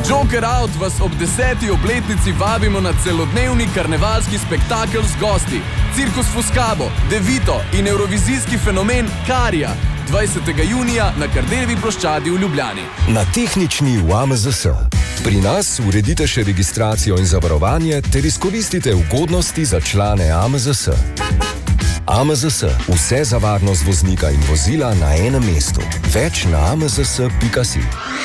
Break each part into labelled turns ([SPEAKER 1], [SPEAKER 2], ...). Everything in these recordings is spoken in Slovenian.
[SPEAKER 1] Joker Out vas ob 10. obletnici vabimo na celodnevni karnevalski spektakel z gosti. Cirkus Fuscabo, Devito in evrovizijski fenomen Karija. 20. junija na Kardeljevi ploščadi v Ljubljani.
[SPEAKER 2] Na tehnični v AMZS. Pri nas uredite še registracijo in zavarovanje ter izkoristite ugodnosti za člane AMZS. AMZS. Vse za varnost voznika in vozila na enem mestu. Več na amzs.si.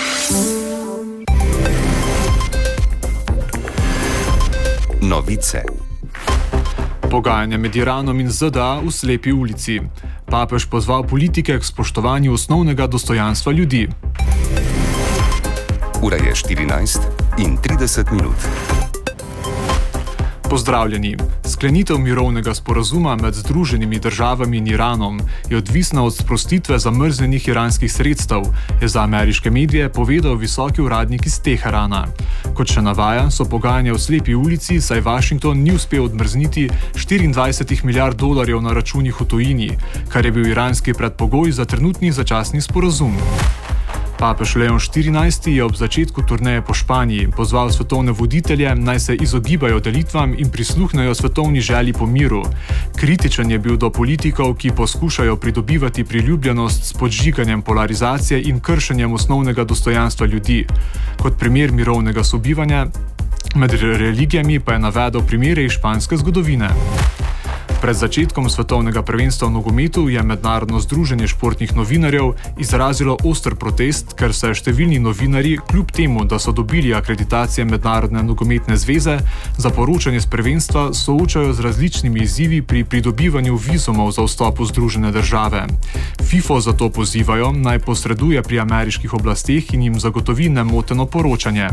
[SPEAKER 3] Novice. Pogajanja med Iranom in ZDA v slepi ulici. Papež pozval politike k spoštovanju osnovnega dostojanstva ljudi. Ura je 14:30. Pozdravljeni. Sklenitev mirovnega sporazuma med Združenimi državami in Iranom je odvisna od sprostitve zamrznjenih iranskih sredstev, je za ameriške medije povedal visoki uradnik iz Teherana. Kot še navaja, so pogajanja v slepi ulici, saj Washington ni uspel odmrzniti 24 milijard dolarjev na računih v tujini, kar je bil iranski predpogoj za trenutni začasni sporazum. Papež Leon XIV je ob začetku turneje po Španiji pozval svetovne voditelje, naj se izogibajo delitvam in prisluhnejo svetovni želji po miru. Kritičen je bil do politikov, ki poskušajo pridobivati priljubljenost s podžiganjem polarizacije in kršenjem osnovnega dostojanstva ljudi. Kot primer mirovnega sobivanja med religijami pa je navedel primere iz španske zgodovine. Pred začetkom svetovnega prvenstva v nogometu je Mednarodno združenje športnih novinarjev izrazilo oster protest, ker se številni novinarji, kljub temu, da so dobili akreditacije Mednarodne nogometne zveze, za poročanje s prvenstva soočajo z različnimi izzivi pri pridobivanju vizumov za vstop v Združene države. FIFO zato pozivajo, naj posreduje pri ameriških oblasteh in jim zagotovi nemoteno poročanje.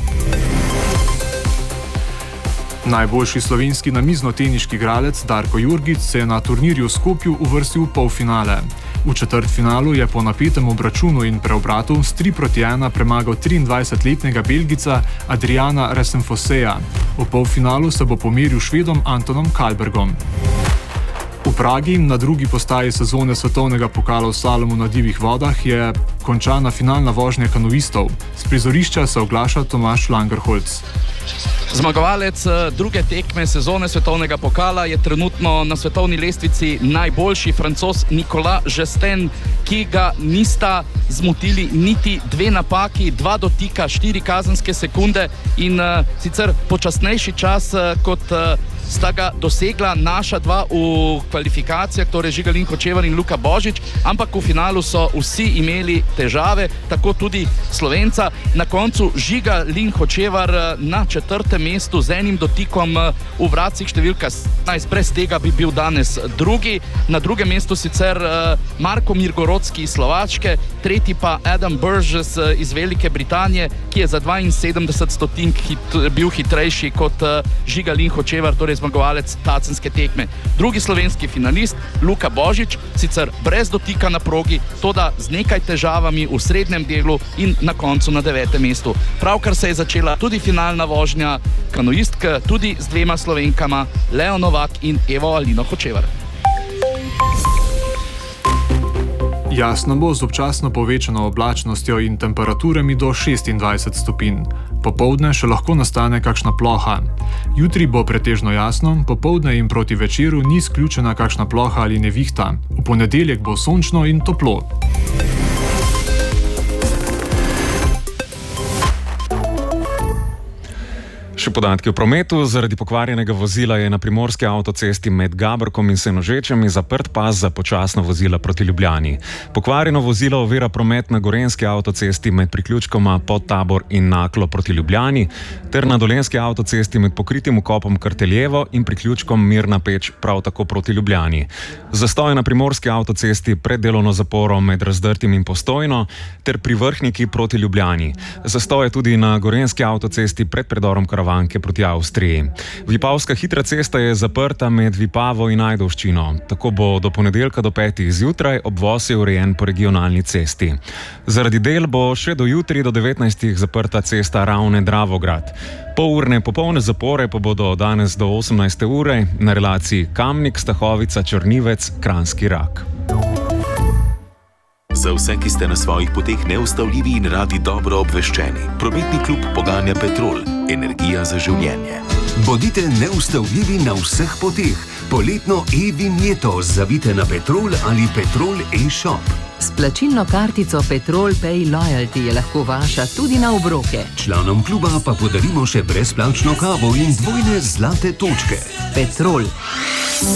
[SPEAKER 3] Najboljši slovenski namiznoteniški igralec Darko Jurgić se je na turnirju v Skopju uvrstil v polfinale. V četrtfinalu je po napetem obračunu in preobratu s 3-1 premagal 23-letnega Belgica Adriana Resenfosseja. V polfinalu se bo pomeril s Švedom Antonom Kalbergom. V Pragi, na drugi postaji sezone svetovnega pokala v slalomu na divjih vodah, je končana finalna vožnja kanuistov. Z prizorišča se oglaša Tomaž Langerholz.
[SPEAKER 4] Zmagovalec druge tekme sezone svetovnega pokala je trenutno na svetovni lestvici najboljši Francoz Nicolas Gestin, ki ga nista zmotili niti dve napaki, 2 dotika, 4 kazenske sekunde in sicer počasnejši čas kot sta ga dosegla naša dva v kvalifikacijah, torej Žiga Lin Hočevar in Luka Božič, ampak v finalu so vsi imeli težave, tako tudi Slovenca. Na koncu Žiga Lin Hočevar na 4. mestu z enim dotikom v vratcih številka 17, brez tega bi bil danes drugi. Na drugem mestu sicer Marko Mirgorodski iz Slovačke, tretji pa Adam Burgess iz Velike Britanije, ki je za 72 stotink bil hitrejši kot Žiga Lin Hočevar, torej zmagovalec tacenske tekme. Drugi slovenski finalist Luka Božič, sicer brez dotika na progi, toda z nekaj težavami v srednjem delu in na koncu na 9. mestu. Pravkar se je začela tudi finalna vožnja kanuistk, tudi z 2 Slovenkama, Leo Novak in Evo Alino Hočevar.
[SPEAKER 3] Jasno bo z občasno povečano oblačnostjo in temperaturami do 26 stopinj. Popoldne še lahko nastane kakšna ploha. Jutri bo pretežno jasno, popoldne in proti večeru ni izključena kakšna ploha ali nevihta. V ponedeljek bo sončno in toplo. Še podatki o prometu. Zaradi pokvarjenega vozila je na primorski avtocesti med Gabrkom in Senožečami zaprt pas za počasna vozila proti Ljubljani. Pokvarjeno vozilo ovira promet na gorenjski avtocesti med priključkoma Podtabor in Naklo proti Ljubljani ter na dolenjski avtocesti med pokritim vkopom Karteljevo in priključkom Mirna Peč prav tako proti Ljubljani. Zastoj na primorski avtocesti pred delovno zaporo med Razdrtim in Postojno ter pri Vrhniki proti Ljubljani. Zastoj je tudi na gorenjski avtocesti pred predorom Karavanke proti Avstriji. Vipavska hitra cesta je zaprta med Vipavo in Ajdovščino. Tako bo do ponedeljka do 5. zjutraj, obvoz je urejen po regionalni cesti. Zaradi del bo še do jutri do 19. zaprta cesta Ravne-Dravograd. Polurne popolne zapore pa bodo danes do 18. ure na relaciji Kamnik, Stahovica, Črnivec, Kranjski Rak.
[SPEAKER 5] Za vse, ki ste na svojih poteh neustavljivi in radi dobro obveščeni, prometni klub poganja Petrol, energija za življenje.
[SPEAKER 6] Bodite neustavljivi na vseh poteh. Poletno e-vinjeto zavite na Petrol ali Petrol e-shop.
[SPEAKER 7] S plačilno kartico Petrol Pay Loyalty je lahko vaša tudi na obroke.
[SPEAKER 6] Članom kluba pa podarimo še brezplačno kavo in dvojne zlate točke.
[SPEAKER 7] Petrol.